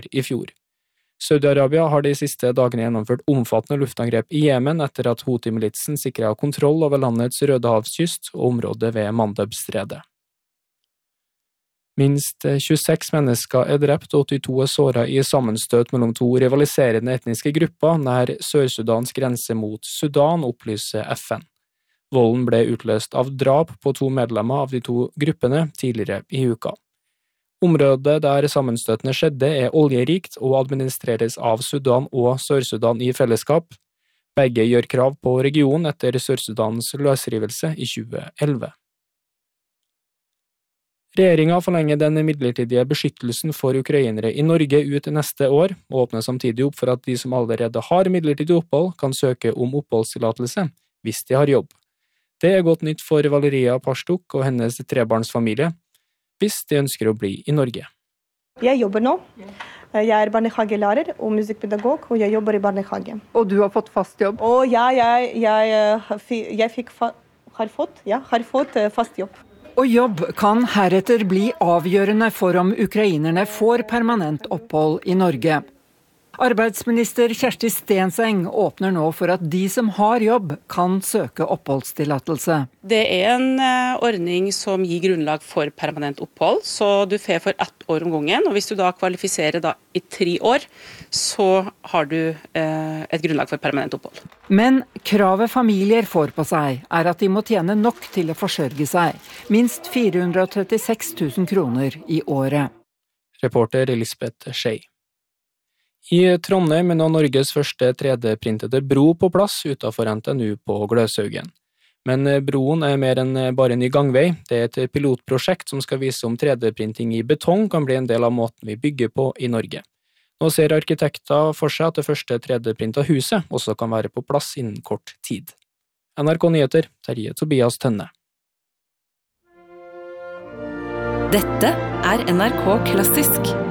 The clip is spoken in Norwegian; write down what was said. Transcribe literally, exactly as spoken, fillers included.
oktober i fjor. Saudi-Arabia har de siste dagene gjennomført omfattende luftangrep i Jemen etter at Houthi-militsen sikret kontroll over landets Rødehavskyst og området ved Mandebstredet. Minst tjueseks mennesker er drept og åttito er såret i sammenstøt mellom to rivaliserende etniske grupper nær Sør-Sudans grense mot Sudan, opplyser F N. Volden ble utløst av drap på to medlemmer av de to gruppene tidligere i uka. Området der sammenstøtene skjedde er oljerikt og administreres av Sudan og Sør-Sudan i fellesskap. Begge gjør krav på regionen etter Sør-Sudans løsrivelse i tjue elleve. Regjeringen forlenger den midlertidige beskyttelsen for ukrainere i Norge ut neste år, og åpner samtidig opp for at de som allerede har midlertidig opphold kan søke om oppholdstillatelse hvis de har jobb. Det er godt nytt for Valeria Parstuk og hennes trebarnsfamilie, hvis de ønsker å bli i Norge. Jeg jobber nå. Jeg er barnehagelærer og musikkpedagog, og jeg jobber i barnehage. Og du har fått fast jobb? Og ja, jeg, jeg, jeg fikk, har, fått, ja, har fått fast jobb. Og jobb kan heretter bli avgjørende for om ukrainerne får permanent opphold i Norge. Arbeidsminister Kjersti Stenseng åpner nå for at de som har jobb kan søke oppholdstillatelse. Det er en ordning som gir grunnlag for permanent opphold, så du får for ett år om gangen. Og hvis du da kvalifiserer da i tre år, så har du eh, et grunnlag for permanent opphold. Men kravet familier får på seg er at de må tjene nok til å forsørge seg. Minst fire hundre og trettiseks tusen kroner i året. Reporter Elisabeth Skei. I Trondheim er nå Norges første tre D-printede bro på plass utenfor N T N U på Gløshaugen. Men broen er mer enn bare en ny gangvei. Det er et pilotprosjekt som skal vise om tre D-printing i betong kan bli en del av måten vi bygger på i Norge. Nå ser arkitekter for seg at det første tre D-printa huset også kan være på plass innen kort tid. N R K Nyheter, Terje Tobias Tønne. Dette er N R K Klassisk.